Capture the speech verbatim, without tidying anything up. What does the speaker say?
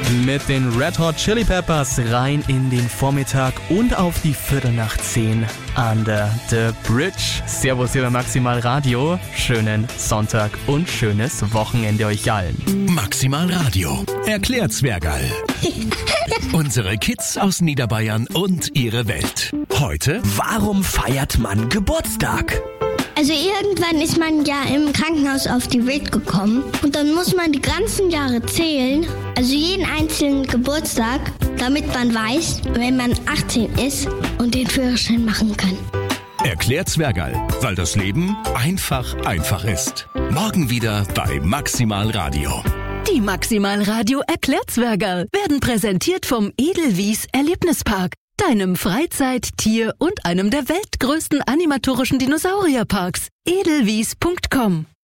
mit den Red Hot Chili Peppers rein in den Vormittag und auf die Viertel nach zehn Under the Bridge. Servus hier bei Maximal Radio. Schönen Sonntag und schönes Wochenende euch allen. Maximal Radio erklärt Zwergerl. Unsere Kids aus Niederbayern und ihre Welt. Heute: Warum feiert man Geburtstag? Also irgendwann ist man ja im Krankenhaus auf die Welt gekommen und dann muss man die ganzen Jahre zählen, also jeden einzelnen Geburtstag, damit man weiß, wenn man achtzehn ist und den Führerschein machen kann. Erklärt Zwergerl, weil das Leben einfach einfach ist. Morgen wieder bei Maximal Radio. Die Maximal Radio erklärt Zwergerl werden präsentiert vom Edelwies Erlebnispark. Deinem Freizeit-, Tier- und einem der weltgrößten animatorischen Dinosaurierparks. edelwies punkt com